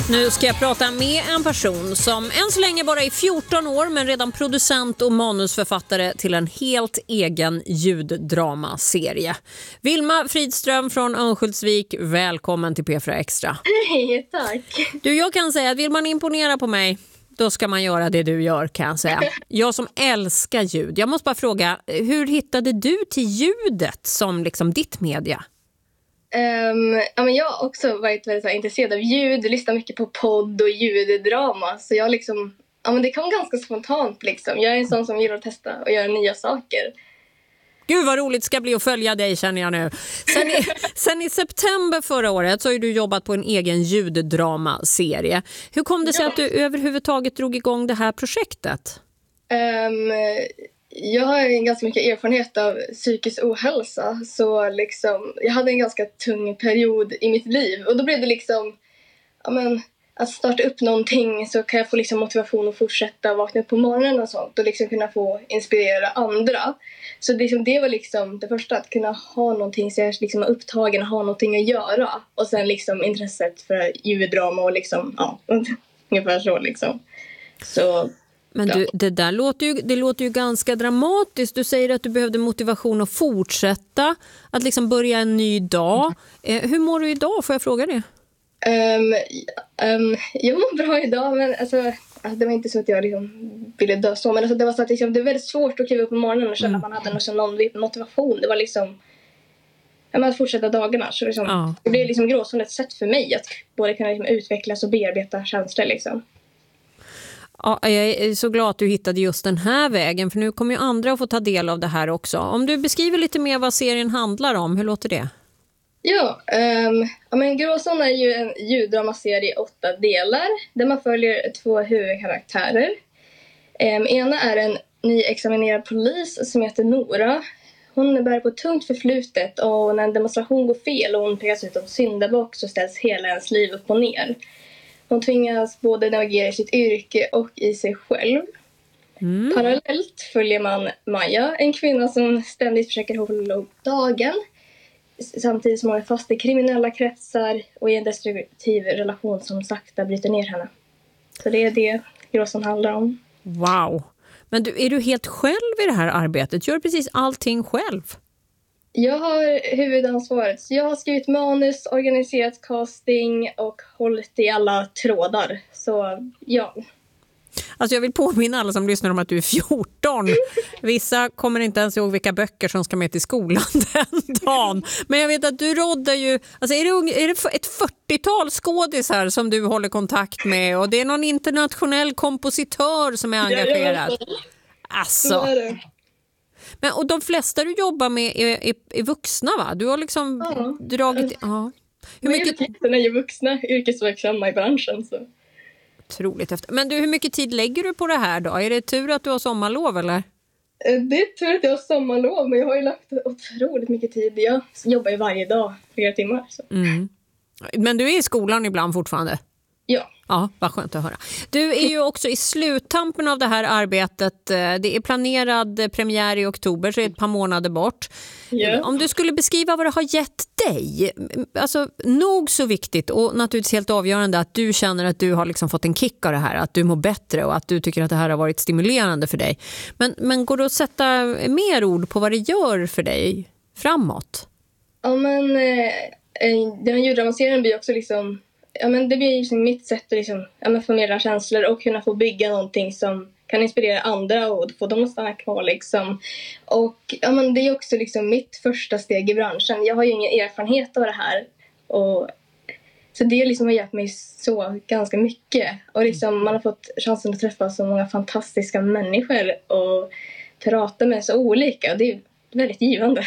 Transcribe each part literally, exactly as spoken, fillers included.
Nu ska jag prata med en person som än så länge bara är fjorton år men redan producent och manusförfattare till en helt egen ljuddramaserie. Vilma Fridström från Örnsköldsvik, välkommen till P fyra Extra. Hej, tack. Du, jag kan säga att vill man imponera på mig, då ska man göra det du gör, kan jag säga. Jag som älskar ljud. Jag måste bara fråga, hur hittade du till ljudet som liksom ditt media? Um, ja, men jag har också varit väldigt så här, intresserad av ljud, lyssnar mycket på podd och ljuddrama. Så jag liksom, ja, men det kom ganska spontant liksom. Jag är en sån som gillar att testa och göra nya saker. Gud vad roligt ska bli att följa dig, känner jag nu. Sen i, sen i september förra året så har du jobbat på en egen ljuddramaserie. Hur kom det sig ja. att du överhuvudtaget drog igång det här projektet? Um, jag har ganska mycket erfarenhet av psykisk ohälsa. Så liksom, jag hade en ganska tung period i mitt liv. Och då blev det liksom, ja, men, att starta upp någonting så kan jag få liksom motivation att fortsätta vakna upp på morgonen och sånt. Och liksom kunna få inspirera andra. Så det, liksom, det var liksom det första, att kunna ha någonting så jag liksom är upptagen och ha någonting att göra. Och sen liksom intresset för ljuddrama och liksom, ja, ungefär så liksom. Så... Men du, det där låter ju, det låter ju ganska dramatiskt. Du säger att du behövde motivation att fortsätta, att liksom börja en ny dag. Eh, hur mår du idag, får jag fråga det? Um, um, jag mår bra idag, men alltså, alltså, det var inte så att jag liksom ville dö så. Men alltså, det var så att liksom, det var väldigt svårt att kliva upp på morgonen och känna mm. att man hade liksom någon motivation. Det var liksom ja, att fortsätta dagarna. Så liksom, ja. Det blev liksom gråzon ett sätt för mig att både kunna liksom utvecklas och bearbeta känslor liksom. Ja, jag är så glad att du hittade just den här vägen, för nu kommer ju andra att få ta del av det här också. Om du beskriver lite mer vad serien handlar om, hur låter det? Ja, um, ja men Gråzon är ju en ljuddramaserie i åtta delar där man följer två huvudkaraktärer. Um, ena är en nyexaminerad polis som heter Nora. Hon bär på tungt förflutet och när en demonstration går fel och hon pekas ut som syndabock så ställs hela ens liv upp och ner. Hon tvingas både navigera i sitt yrke och i sig själv. Mm. Parallellt följer man Maja, en kvinna som ständigt försöker hålla upp dagen. Samtidigt som hon är fast i kriminella kretsar och i en destruktiv relation som sakta bryter ner henne. Så det är det Gråzon handlar om. Wow! Men du, är du helt själv i det här arbetet? Gör du precis allting själv? Jag har huvudansvaret. Jag har skrivit manus, organiserat casting och hållit i alla trådar. Så ja. Alltså jag vill påminna alla som lyssnar om att du är fjorton. Vissa kommer inte ens ihåg vilka böcker som ska med till skolan den dagen. Men jag vet att du råddar ju... Alltså är det, är det ett fyrtiotal skådisar som du håller kontakt med? Och det är någon internationell kompositör som är engagerad. Alltså... Men, och de flesta du jobbar med är, är, är vuxna, va? Du har liksom ja. dragit... Ja. Hur mycket tid är ju vuxna yrkesverksamma i branschen? Så. Otroligt efter. Men du, hur mycket tid lägger du på det här då? Är det tur att du har sommarlov, eller? Det är tur att jag har sommarlov, men jag har ju lagt otroligt mycket tid. Jag jobbar ju varje dag, flera timmar. Så. Mm. Men du är i skolan ibland fortfarande? Ja. Ja, vad skönt att höra. Du är ju också i sluttampen av det här arbetet. Det är planerad premiär i oktober, så är det ett par månader bort. Yeah. Om du skulle beskriva vad det har gett dig, alltså nog så viktigt och naturligtvis helt avgörande att du känner att du har liksom fått en kick av det här, att du mår bättre och att du tycker att det här har varit stimulerande för dig. Men, men går det att sätta mer ord på vad det gör för dig framåt? Ja, men eh, den här ljuddramaserien blir också liksom ja, men det blir liksom mitt sätt att liksom, ja, men förmedla känslor och kunna få bygga någonting som kan inspirera andra och få dem att stanna kvar. Liksom. Och ja, men det är också liksom mitt första steg i branschen. Jag har ju ingen erfarenhet av det här. Och, så det liksom har hjälpt mig så ganska mycket. Och liksom, man har fått chansen att träffa så många fantastiska människor och prata med så olika. Det är väldigt givande.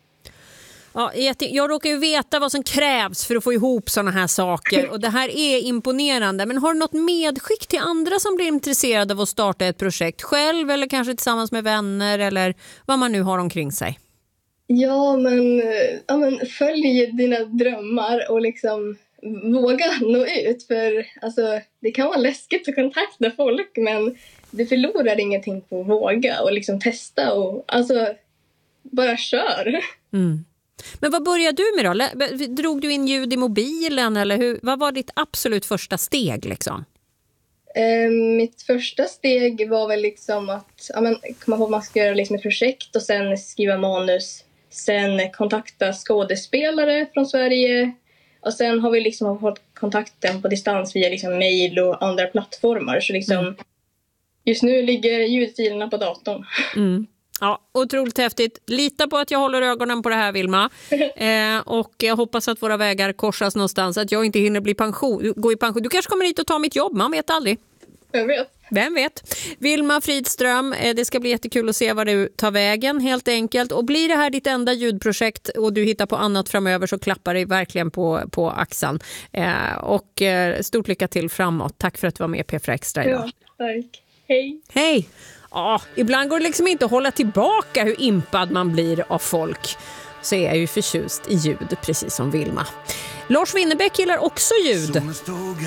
Ja, jag råkar ju veta vad som krävs för att få ihop såna här saker och det här är imponerande. Men har du något medskick till andra som blir intresserade av att starta ett projekt själv eller kanske tillsammans med vänner eller vad man nu har omkring sig? Ja, men, ja, men följ dina drömmar och liksom våga nå ut. För alltså, det kan vara läskigt att kontakta folk, men du förlorar ingenting på att våga och liksom testa och alltså bara kör. Mm. Men vad började du med då? Drog du in ljud i mobilen eller hur, vad var ditt absolut första steg liksom? Eh, mitt första steg var väl liksom att ja, men, komma ihåg att man ska göra liksom ett projekt och sen skriva manus. Sen kontakta skådespelare från Sverige. Och sen har vi liksom fått kontakten på distans via liksom mejl och andra plattformar. Så liksom, mm. just nu ligger ljudfilerna på datorn. Mm. Ja, otroligt häftigt. Lita på att jag håller ögonen på det här, Vilma. Eh, och jag hoppas att våra vägar korsas någonstans. Att jag inte hinner bli pension, gå i pension. Du kanske kommer hit och ta mitt jobb, man vet aldrig. Vem vet? Vem vet? Vilma Fridström, eh, det ska bli jättekul att se vad du tar vägen helt enkelt. Och blir det här ditt enda ljudprojekt och du hittar på annat framöver så klappar dig verkligen på, på axeln. Eh, och eh, stort lycka till framåt. Tack för att du var med i P fyra Extra idag. Ja, tack. Hej. Hej. Ja, ibland går det liksom inte att hålla tillbaka hur impad man blir av folk. Så är jag ju förtjust i ljud, precis som Vilma. Lars Winnerbäck gillar också ljud.